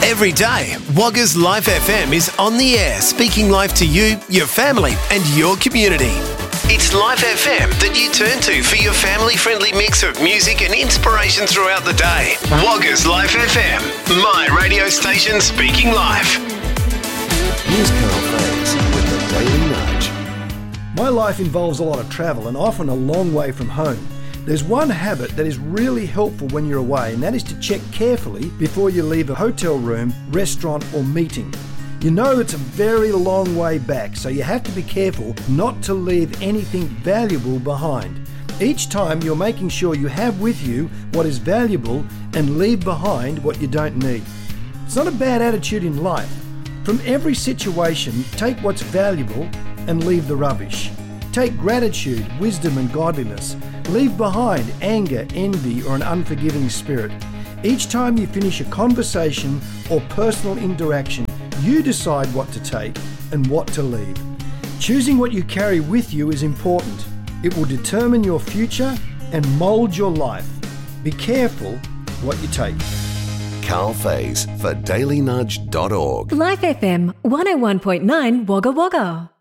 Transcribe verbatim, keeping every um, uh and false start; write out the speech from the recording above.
Every day, Wagga's Life F M is on the air, speaking life to you, your family and your community. It's Life F M that you turn to for your family-friendly mix of music and inspiration throughout the day. Wagga's Life F M, my radio station speaking life. Here's Carl Faze with the Daily Nudge. My life involves a lot of travel and often a long way from home. There's one habit that is really helpful when you're away, and that is to check carefully before you leave a hotel room, restaurant or meeting. You know it's a very long way back, so you have to be careful not to leave anything valuable behind. Each time you're making sure you have with you what is valuable and leave behind what you don't need. It's not a bad attitude in life. From every situation, take what's valuable and leave the rubbish. Take gratitude, wisdom and godliness. Leave behind anger, envy or an unforgiving spirit. Each time you finish a conversation or personal interaction, you decide what to take and what to leave. Choosing what you carry with you is important. It will determine your future and mould your life. Be careful what you take. Carl Faze for daily nudge dot org. Life F M one oh one point nine Wagga Wagga.